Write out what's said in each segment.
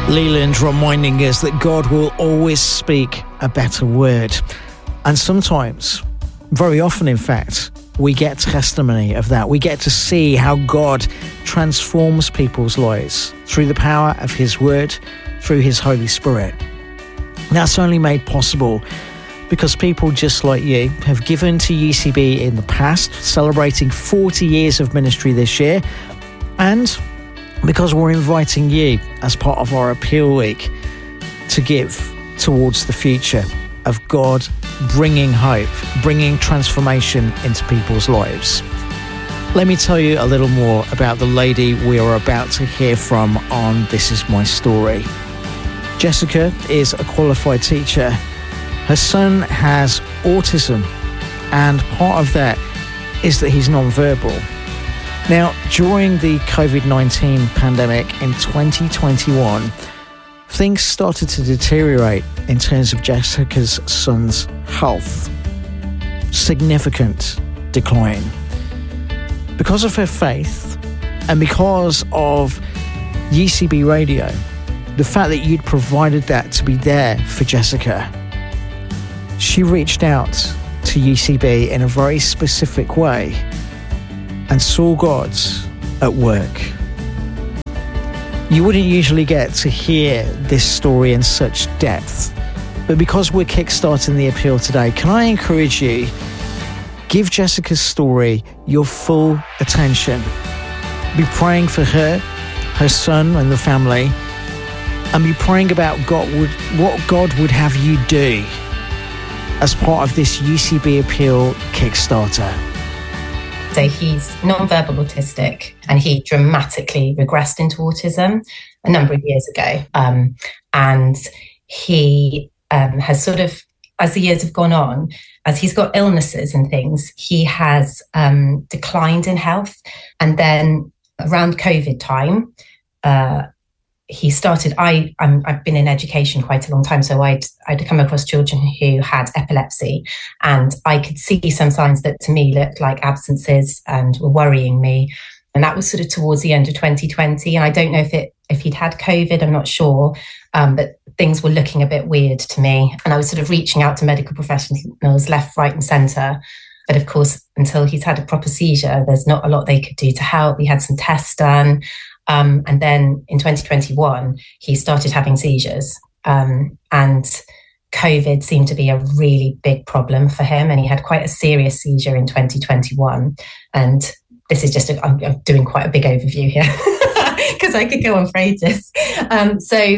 Leland reminding us that God will always speak a better word. And sometimes, very often in fact, we get testimony of that. We get to see how God transforms people's lives through the power of his word, through his Holy Spirit. That's only made possible because people just like you have given to UCB in the past, celebrating 40 years of ministry this year, and because we're inviting you as part of our Appeal Week to give towards the future of God bringing hope, bringing transformation into people's lives. Let me tell you a little more about the lady we are about to hear from on This Is My Story. Jessica is a qualified teacher. Her son has autism, and part of that is that he's non-verbal. Now, during the COVID-19 pandemic in 2021, things started to deteriorate in terms of Jessica's son's health. Significant decline. Because of her faith and because of UCB Radio, the fact that you'd provided that to be there for Jessica, she reached out to UCB in a very specific way and saw God at work. You wouldn't usually get to hear this story in such depth, but because we're kickstarting the appeal today, can I encourage you, give Jessica's story your full attention. Be praying for her, her son and the family, and be praying about what God would have you do as part of this UCB Appeal Kickstarter. So he's non-verbal autistic, and he dramatically regressed into autism a number of years ago. And he has sort of, as the years have gone on, as he's got illnesses and things, he has declined in health. And then around COVID time, he started, I've been in education quite a long time, so I'd come across children who had epilepsy, and I could see some signs that to me looked like absences and were worrying me. And that was sort of towards the end of 2020. And I don't know if he'd had COVID, I'm not sure, but things were looking a bit weird to me. And I was sort of reaching out to medical professionals left, right and centre. But of course, until he's had a proper seizure, there's not a lot they could do to help. We had some tests done. And then in 2021, he started having seizures, and COVID seemed to be a really big problem for him. And he had quite a serious seizure in 2021. And this is just, I'm doing quite a big overview here because I could go on for ages. So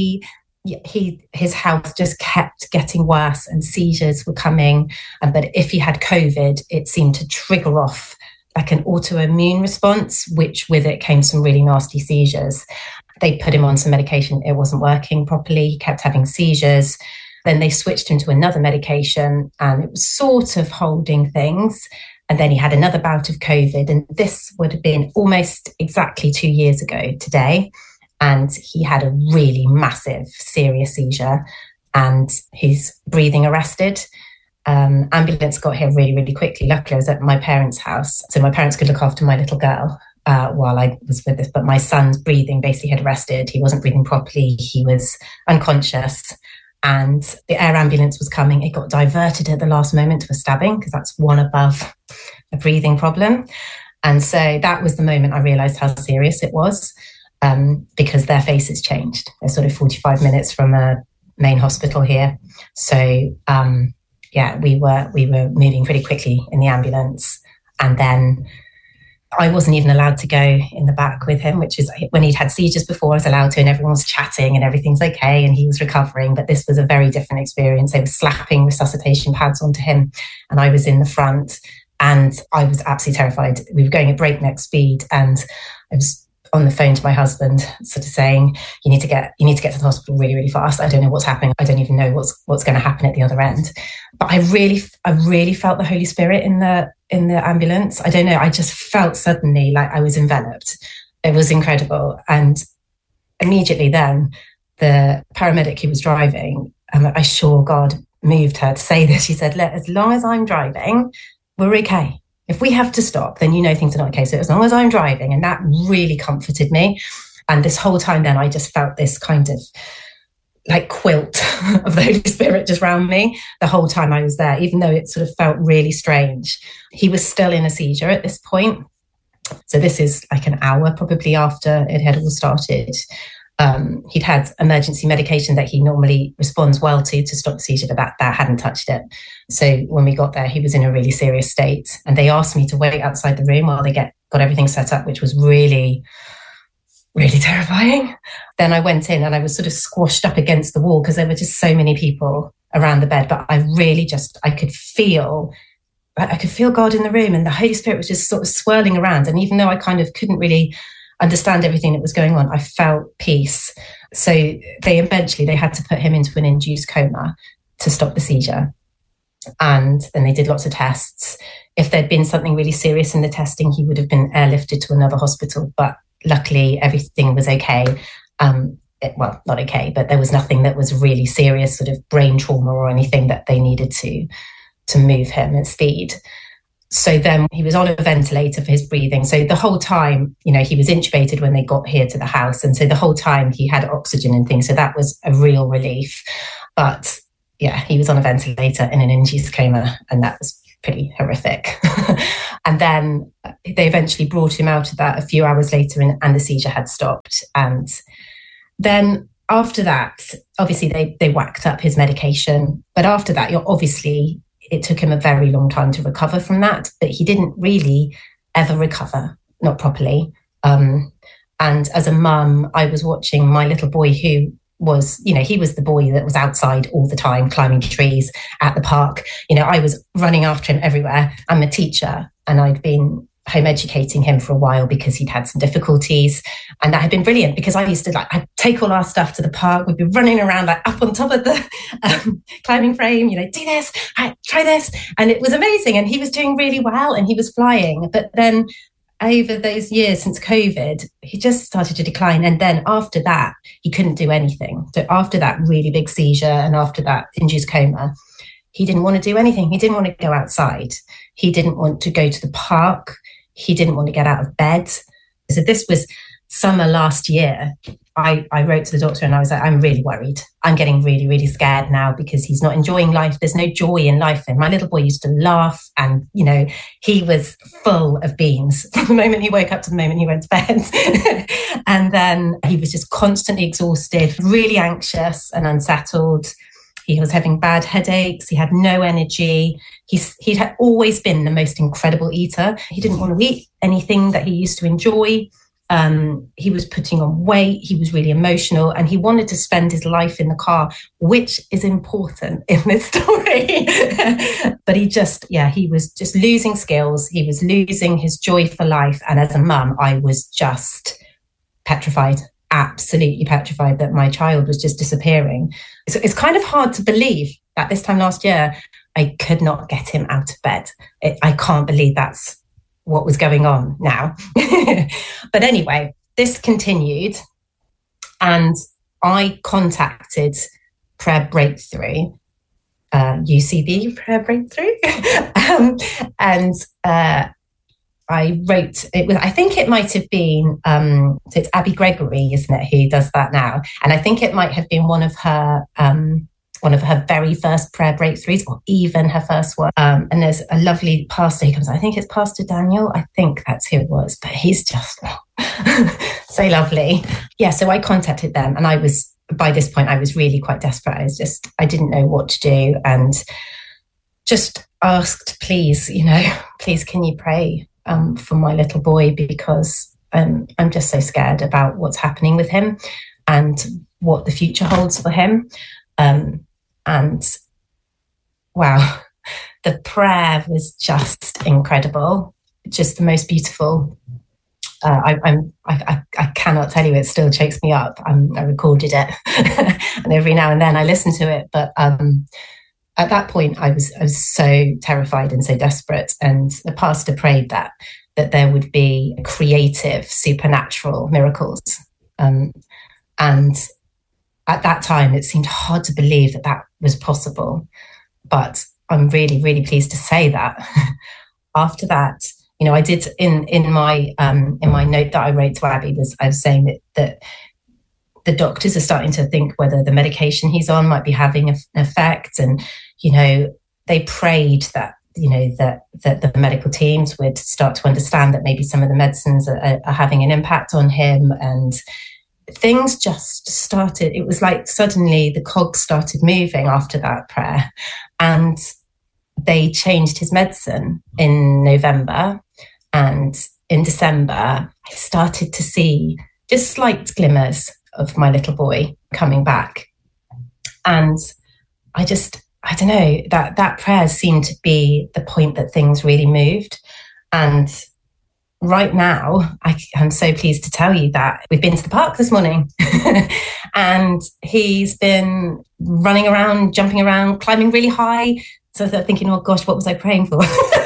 his health just kept getting worse and seizures were coming. But if he had COVID, it seemed to trigger off like an autoimmune response, which with it came some really nasty seizures. They put him on some medication. It wasn't working properly. He kept having seizures. Then they switched him to another medication and it was sort of holding things. And then he had another bout of COVID. And this would have been almost exactly 2 years ago today. And he had a really massive, serious seizure and his breathing arrested. Ambulance got here really, really quickly. Luckily, I was at my parents' house, so my parents could look after my little girl while I was with this. But my son's breathing basically had arrested. He wasn't breathing properly. He was unconscious. And the air ambulance was coming. It got diverted at the last moment to a stabbing because that's one above a breathing problem. And so that was the moment I realised how serious it was because their faces changed. They're sort of 45 minutes from a main hospital here. So, yeah, we were moving pretty quickly in the ambulance. And then I wasn't even allowed to go in the back with him, which is when he'd had seizures before, I was allowed to, and everyone was chatting and everything's okay and he was recovering. But this was a very different experience. They were slapping resuscitation pads onto him and I was in the front and I was absolutely terrified. We were going at breakneck speed and I was on the phone to my husband, sort of saying, you need to get to the hospital really, really fast. I don't know what's happening. I don't even know what's going to happen at the other end. But I really felt the Holy Spirit in the ambulance. I don't know. I just felt suddenly like I was enveloped. It was incredible. And immediately then, the paramedic who was driving, I sure God moved her to say this. She said, as long as I'm driving, we're okay. If we have to stop, then you know things are not okay. So as long as I'm driving, and that really comforted me. And this whole time then I just felt this kind of like quilt of the Holy Spirit just around me the whole time I was there, even though it sort of felt really strange. He was still in a seizure at this point. So this is like an hour probably after it had all started. He'd had emergency medication that he normally responds well to stop the seizure, but that hadn't touched it. So when we got there, he was in a really serious state. And they asked me to wait outside the room while they got everything set up, which was really, really terrifying. Then I went in and I was sort of squashed up against the wall because there were just so many people around the bed. But I really I could feel God in the room, and the Holy Spirit was just sort of swirling around. And even though I kind of couldn't really understand everything that was going on, I felt peace. So they had to put him into an induced coma to stop the seizure. And then they did lots of tests. If there'd been something really serious in the testing, he would have been airlifted to another hospital. But luckily, everything was okay. Well, not okay, but there was nothing that was really serious, sort of brain trauma or anything that they needed to move him at speed. So then he was on a ventilator for his breathing. So the whole time, he was intubated when they got here to the house. And so the whole time he had oxygen and things. So that was a real relief. But yeah, he was on a ventilator in an induced coma, and that was pretty horrific. And then they eventually brought him out of that a few hours later, and the seizure had stopped. And then after that, obviously they whacked up his medication. But after that, it took him a very long time to recover from that, but he didn't really ever recover, not properly. And as a mum, I was watching my little boy who was, he was the boy that was outside all the time, climbing trees at the park. I was running after him everywhere. I'm a teacher, and I'd been home educating him for a while because he'd had some difficulties, and that had been brilliant because I used to I'd take all our stuff to the park. We'd be running around up on top of the climbing frame, do this, try this, and it was amazing. And he was doing really well, and he was flying. But then over those years since COVID, he just started to decline. And then after that, he couldn't do anything. So after that really big seizure and after that induced coma, he didn't want to do anything. He didn't want to go outside. He didn't want to go to the park. He didn't want to get out of bed. So this was summer last year. I wrote to the doctor and I was like, I'm really worried. I'm getting really, really scared now because he's not enjoying life. There's no joy in life. And my little boy used to laugh, and, he was full of beans from the moment he woke up to the moment he went to bed. And then he was just constantly exhausted, really anxious and unsettled. He was having bad headaches. He had no energy. He had always been the most incredible eater. He didn't want to eat anything that he used to enjoy. He was putting on weight. He was really emotional, and he wanted to spend his life in the car, which is important in this story. But he was just losing skills. He was losing his joy for life. And as a mum, I was just petrified. Absolutely petrified that my child was just disappearing. So it's kind of hard to believe that this time last year, I could not get him out of bed. I can't believe that's what was going on now. But anyway, this continued, and I contacted Prayer Breakthrough, UCB Prayer Breakthrough, and I wrote, I think it might have been, so it's Abby Gregory, isn't it, who does that now? And I think it might have been one of her very first prayer breakthroughs, or even her first one. And there's a lovely pastor who comes, I think it's Pastor Daniel. I think that's who it was, but he's just so lovely. Yeah, so I contacted them, and by this point, I was really quite desperate. I didn't know what to do, and just asked, please, please, can you pray for my little boy, because I'm just so scared about what's happening with him and what the future holds for him. And wow, the prayer was just incredible, just the most beautiful. I cannot tell you, it still chokes me up. I recorded it, and every now and then I listen to it. But at that point, I was so terrified and so desperate. And the pastor prayed that there would be creative, supernatural miracles. And at that time, it seemed hard to believe that was possible. But I'm really, really pleased to say that after that, I did in my note that I wrote to Abby, I was saying that the doctors are starting to think whether the medication he's on might be having an effect, and they prayed that that the medical teams would start to understand that maybe some of the medicines are having an impact on him, and things just started. It was like suddenly the cogs started moving after that prayer, and they changed his medicine in November, and in December I started to see just slight glimmers of my little boy coming back. And I don't know, that prayer seemed to be the point that things really moved. And right now, I'm so pleased to tell you that we've been to the park this morning and he's been running around, jumping around, climbing really high. So they're thinking, oh gosh, what was I praying for?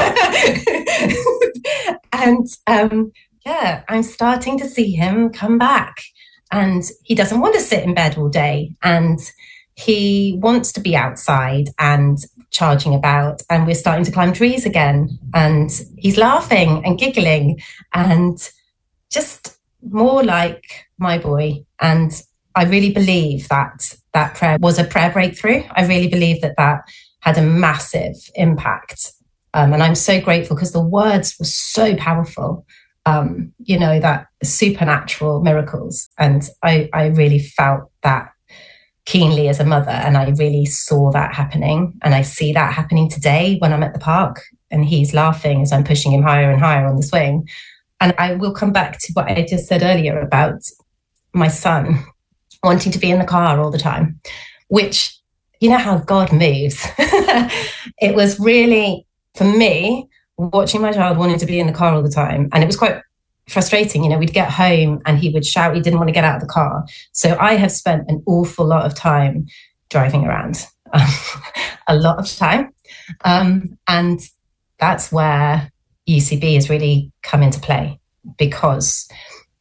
And I'm starting to see him come back, and he doesn't want to sit in bed all day, and he wants to be outside and charging about, and we're starting to climb trees again, and he's laughing and giggling and just more like my boy. And I really believe that prayer was a prayer breakthrough. I really believe that had a massive impact. And I'm so grateful because the words were so powerful, that supernatural miracles. And I really felt that keenly as a mother, and I really saw that happening. And I see that happening today when I'm at the park and he's laughing as I'm pushing him higher and higher on the swing. And I will come back to what I just said earlier about my son wanting to be in the car all the time, which, you know how God moves. It was really, for me, watching my child wanting to be in the car all the time. And it was quite frustrating. We'd get home and he would shout he didn't want to get out of the car. So I have spent an awful lot of time driving around, a lot of time. And that's where UCB has really come into play, because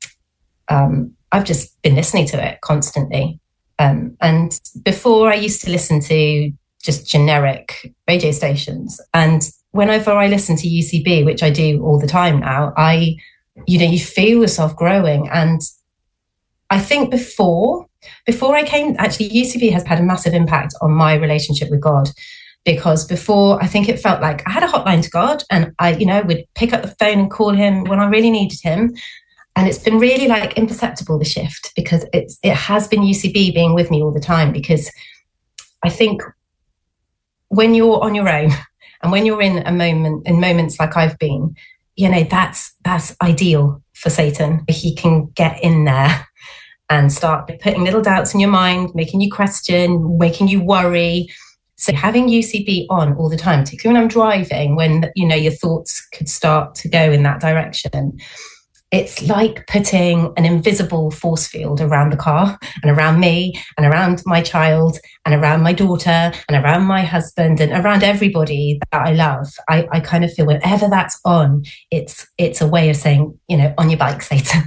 I've just been listening to it constantly. And before, I used to listen to just generic radio stations. And whenever I listen to UCB, which I do all the time now, you feel yourself growing. And I think before I came, actually, UCB has had a massive impact on my relationship with God, because before, I think it felt like I had a hotline to God, and I would pick up the phone and call him when I really needed him. And it's been really like imperceptible, the shift, because it has been UCB being with me all the time. Because I think when you're on your own and when you're in moments like I've been, that's ideal for Satan. He can get in there and start putting little doubts in your mind, making you question, making you worry. So having UCB on all the time, particularly when I'm driving, when your thoughts could start to go in that direction, it's like putting an invisible force field around the car and around me and around my child and around my daughter and around my husband and around everybody that I love. I kind of feel whenever that's on, it's a way of saying, on your bike, Satan.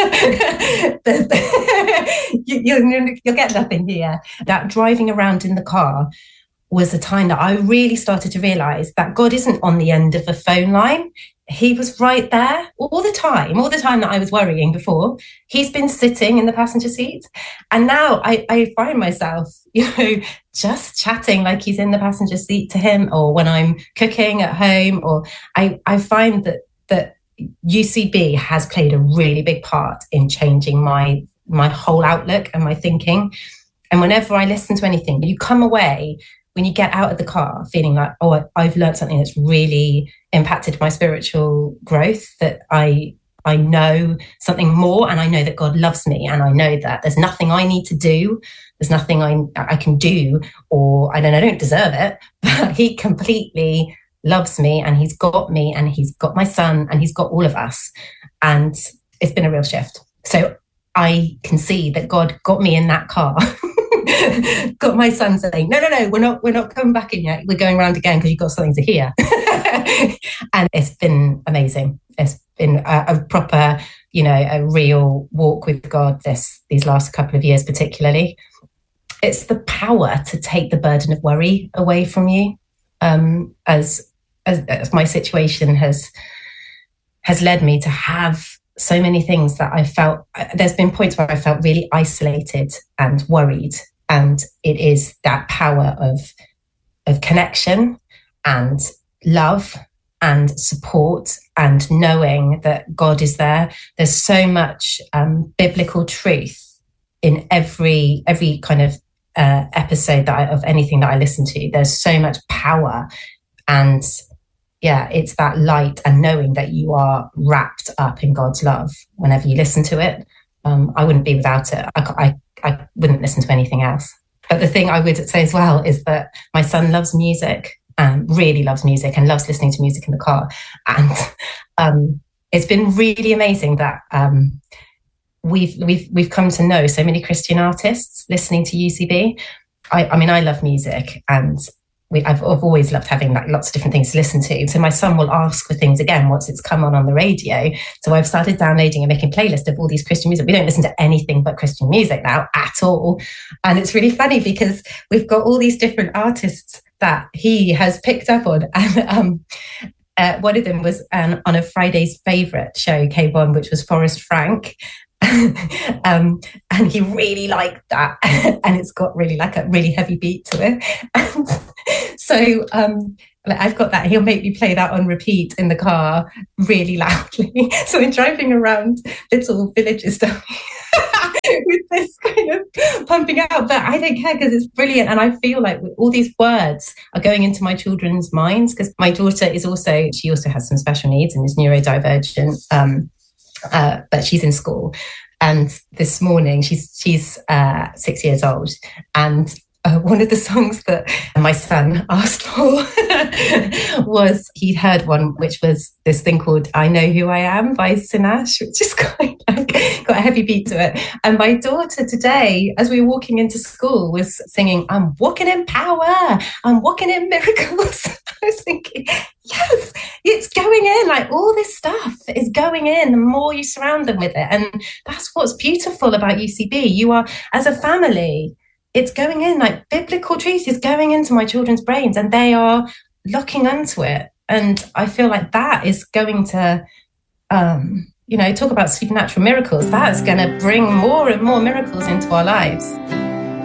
You'll get nothing here. That driving around in the car was a time that I really started to realize that God isn't on the end of a phone line. He was right there all the time that I was worrying before. He's been sitting in the passenger seat. And now I find myself, just chatting like he's in the passenger seat to him, or when I'm cooking at home, or I find that UCB has played a really big part in changing my whole outlook and my thinking. And whenever I listen to anything, you come away, when you get out of the car, feeling like, oh, I've learned something that's really impacted my spiritual growth, that I know something more, and I know that God loves me, and I know that there's nothing I need to do, there's nothing I can do, or I don't deserve it, but he completely loves me, and he's got me, and he's got my son, and he's got all of us. And it's been a real shift. So I can see that God got me in that car. Got my son saying, no, we're not coming back in yet. We're going around again because you've got something to hear. And it's been amazing. It's been a proper, a real walk with God these last couple of years, particularly. It's the power to take the burden of worry away from you. As my situation has has led me to have so many things that I felt, there's been points where I felt really isolated and worried. And it is that power of connection and love and support and knowing that God is there. There's so much biblical truth in every kind of episode of anything that I listen to. There's so much power, and yeah, it's that light and knowing that you are wrapped up in God's love whenever you listen to it. I wouldn't be without it. I wouldn't listen to anything else. But the thing I would say as well is that my son loves music, really loves music, and loves listening to music in the car. And it's been really amazing that we've come to know so many Christian artists listening to UCB. I mean, I love music, and I've always loved having like lots of different things to listen to. So my son will ask for things again once it's come on the radio. So I've started downloading and making playlists of all these Christian music. We don't listen to anything but Christian music now at all. And it's really funny because we've got all these different artists that he has picked up on. And one of them was on a Friday's Favourite show came on, which was Forrest Frank. And he really liked that, and it's got really like a really heavy beat to it. And so I've got that. He'll make me play that on repeat in the car really loudly. So I'm driving around little villages with this kind of pumping out, but I don't care because it's brilliant. And I feel like all these words are going into my children's minds, because my daughter she also has some special needs and is neurodivergent. But she's in school, and this morning she's 6 years old, and one of the songs that my son asked for was, he'd heard one which was this thing called I Know Who I Am by Sinach, which is quite like got a heavy beat to it. And my daughter today, as we were walking into school, was singing, I'm walking in power, I'm walking in miracles. I was thinking, yes, it's going in, like all this stuff is going in the more you surround them with it. And that's what's beautiful about UCB. You are, as a family, it's going in, like biblical truth is going into my children's brains, and they are locking onto it. And I feel like that is going to, talk about supernatural miracles. That's going to bring more and more miracles into our lives.